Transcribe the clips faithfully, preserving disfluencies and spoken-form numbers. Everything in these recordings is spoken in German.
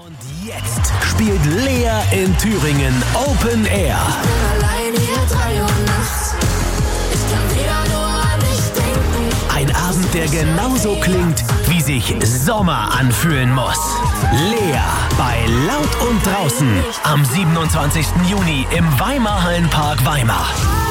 Und jetzt spielt Lea in Thüringen Open Air. Ich bin allein hier drei Uhr nachts. Ich kann wieder nur an dich denken. Ein Abend, der genauso klingt, wie sich Sommer anfühlen muss. Lea bei Laut und Draußen am siebenundzwanzigsten Juni im Weimar Hallenpark Weimar.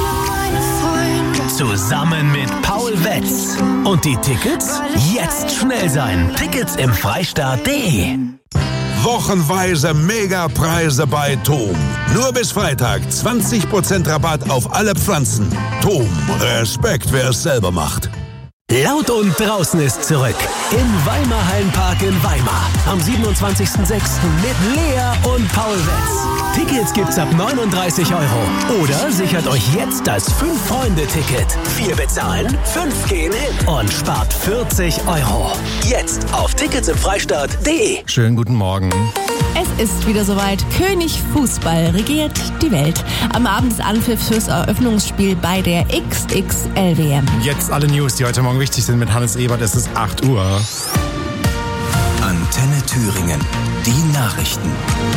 Zusammen mit Paul Wetz. Und die Tickets? Jetzt schnell sein. Tickets im Freistaat punkt de. Wochenweise Megapreise bei Tom. Nur bis Freitag zwanzig Prozent Rabatt auf alle Pflanzen. Tom, Respekt, wer es selber macht. Laut und Draußen ist zurück im Weimar Hallenpark in Weimar am siebenundzwanzigsten sechsten mit Lea und Paul Wetz. Tickets gibt's ab neununddreißig Euro. Oder sichert euch jetzt das fünf-Freunde-Ticket. Vier bezahlen, fünf gehen hin und spart vierzig Euro. Jetzt auf Tickets im Freistaat punkt de. Schönen guten Morgen. Es ist wieder soweit. König Fußball regiert die Welt. Am Abend des Anpfiffs fürs Eröffnungsspiel bei der X X L W M. Jetzt alle News, die heute Morgen wichtig sind mit Hannes Ebert. Es ist acht Uhr. Antenne Thüringen. Die Nachrichten.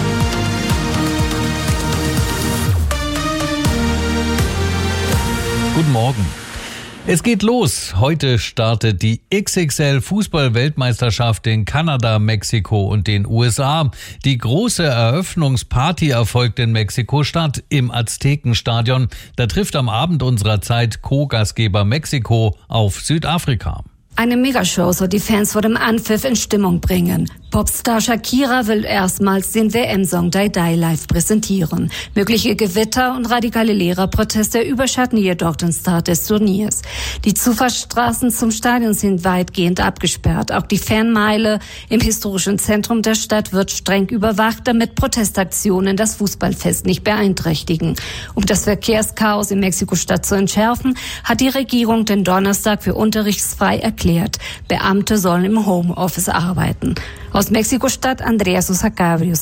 Guten Morgen. Es geht los. Heute startet die X X L-Fußball-Weltmeisterschaft in Kanada, Mexiko und den U S A. Die große Eröffnungsparty erfolgt in Mexiko-Stadt im Aztekenstadion. Da trifft am Abend unserer Zeit Co-Gastgeber Mexiko auf Südafrika. Eine Megashow soll die Fans vor dem Anpfiff in Stimmung bringen. Popstar Shakira will erstmals den W M-Song Die Die live präsentieren. Mögliche Gewitter und radikale Lehrerproteste überschatten jedoch den Start des Turniers. Die Zufahrtsstraßen zum Stadion sind weitgehend abgesperrt. Auch die Fanmeile im historischen Zentrum der Stadt wird streng überwacht, damit Protestaktionen das Fußballfest nicht beeinträchtigen. Um das Verkehrschaos in Mexiko-Stadt zu entschärfen, hat die Regierung den Donnerstag für unterrichtsfrei erklärt. Beamte sollen im Homeoffice arbeiten. Aus Mexiko-Stadt Andrea Sosa Cabrios.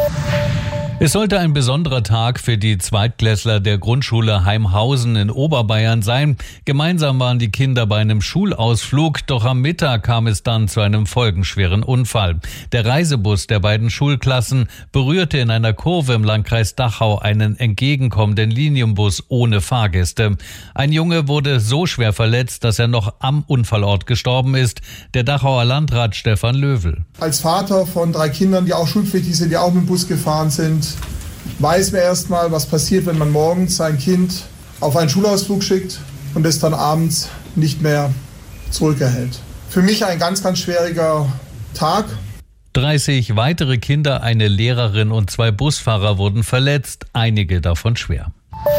Es sollte ein besonderer Tag für die Zweitklässler der Grundschule Heimhausen in Oberbayern sein. Gemeinsam waren die Kinder bei einem Schulausflug, doch am Mittag kam es dann zu einem folgenschweren Unfall. Der Reisebus der beiden Schulklassen berührte in einer Kurve im Landkreis Dachau einen entgegenkommenden Linienbus ohne Fahrgäste. Ein Junge wurde so schwer verletzt, dass er noch am Unfallort gestorben ist. Der Dachauer Landrat Stefan Löwel. Als Vater von drei Kindern, die auch schulpflichtig sind, die auch mit dem Bus gefahren sind, weiß man erstmal, was passiert, wenn man morgens sein Kind auf einen Schulausflug schickt und es dann abends nicht mehr zurückerhält. Für mich ein ganz, ganz schwieriger Tag. dreißig weitere Kinder, eine Lehrerin und zwei Busfahrer wurden verletzt, einige davon schwer.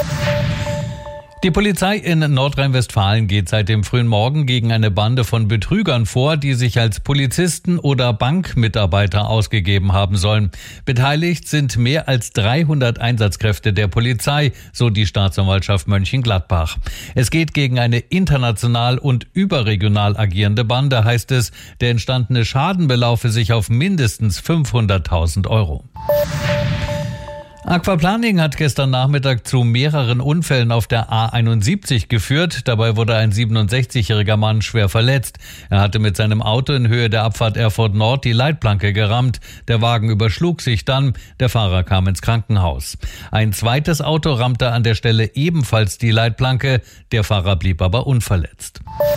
Die Polizei in Nordrhein-Westfalen geht seit dem frühen Morgen gegen eine Bande von Betrügern vor, die sich als Polizisten oder Bankmitarbeiter ausgegeben haben sollen. Beteiligt sind mehr als dreihundert Einsatzkräfte der Polizei, so die Staatsanwaltschaft Mönchengladbach. Es geht gegen eine international und überregional agierende Bande, heißt es. Der entstandene Schaden belaufe sich auf mindestens fünfhunderttausend Euro. Aquaplaning hat gestern Nachmittag zu mehreren Unfällen auf der A einundsiebzig geführt. Dabei wurde ein siebenundsechzigjähriger Mann schwer verletzt. Er hatte mit seinem Auto in Höhe der Abfahrt Erfurt Nord die Leitplanke gerammt. Der Wagen überschlug sich dann. Der Fahrer kam ins Krankenhaus. Ein zweites Auto rammte an der Stelle ebenfalls die Leitplanke. Der Fahrer blieb aber unverletzt.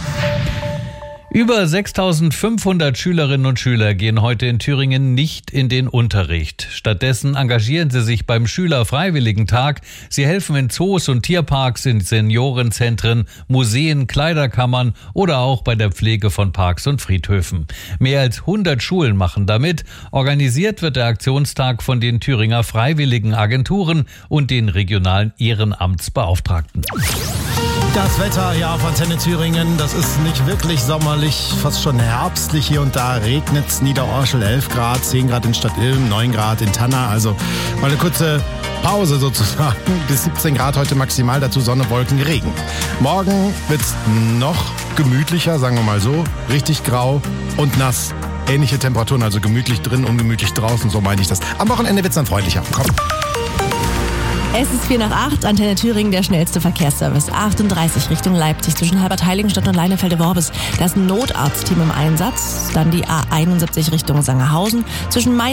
Über sechstausendfünfhundert Schülerinnen und Schüler gehen heute in Thüringen nicht in den Unterricht. Stattdessen engagieren sie sich beim Schülerfreiwilligentag. Sie helfen in Zoos und Tierparks, in Seniorenzentren, Museen, Kleiderkammern oder auch bei der Pflege von Parks und Friedhöfen. Mehr als hundert Schulen machen damit. Organisiert wird der Aktionstag von den Thüringer Freiwilligen Agenturen und den regionalen Ehrenamtsbeauftragten. Das Wetter hier auf Antenne Thüringen, das ist nicht wirklich sommerlich, fast schon herbstlich. Hier und da regnet es. Niederorschel elf Grad, zehn Grad in Stadtilm, neun Grad in Tanna. Also mal eine kurze Pause sozusagen. Bis siebzehn Grad heute maximal, dazu Sonne, Wolken, Regen. Morgen wird es noch gemütlicher, sagen wir mal so. Richtig grau und nass. Ähnliche Temperaturen, also gemütlich drin, ungemütlich draußen, so meine ich das. Am Wochenende wird es dann freundlicher. Komm. Es ist vier nach acht, Antenne Thüringen, der schnellste Verkehrsservice. achtunddreißig Richtung Leipzig zwischen Halbertheiligenstadt und Leinefelde-Worbis. Da ist ein Notarztteam im Einsatz. Dann die A einundsiebzig Richtung Sangerhausen zwischen Main